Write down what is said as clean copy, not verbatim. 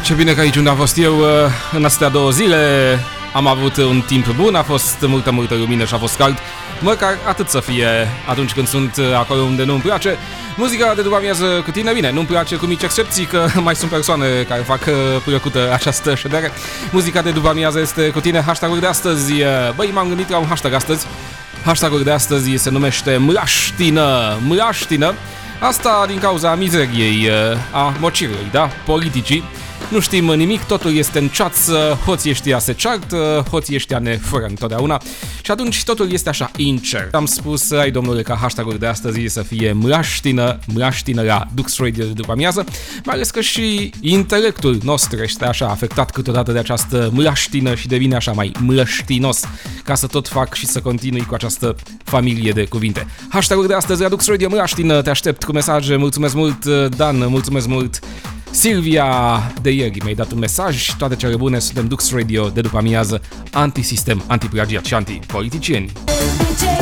Ce bine că aici unde am fost eu în astea 2 zile. Am avut un timp bun, a fost multă lumină și a fost cald. Măcar atât să fie atunci când sunt acolo unde nu-mi place. Muzica de după amiază cu tine, bine, nu-mi place cu mici excepții, că mai sunt persoane care fac plăcută această ședere. Muzica de după amiază este cu tine. Hashtag-ul de astăzi, băi, m-am gândit la un hashtag astăzi. Hashtag-ul de astăzi se numește mlaștină. Asta din cauza mizeriei, a mocirului, da, politicii. Nu știm nimic, totul este în ceață, hoții ăștia se ceartă, hoții ăștia ne fură întotdeauna și atunci totul este așa incert. Am spus, ai domnule, ca hashtag-ul de astăzi să fie mlaștină la Dux Radio de după amiază, mai ales că și intelectul nostru este așa afectat câteodată de această mlaștină și devine așa mai mlăștinos, ca să tot fac și să continui cu această familie de cuvinte. Hashtag-ul de astăzi la Dux Radio mlaștină, te aștept cu mesaje, mulțumesc mult Dan, mulțumesc mult Silvia, de ieri mi-ai dat un mesaj, toate cele bune, suntem Dux Radio de după amiază, antisistem, antiplagiat și antipoliticieni.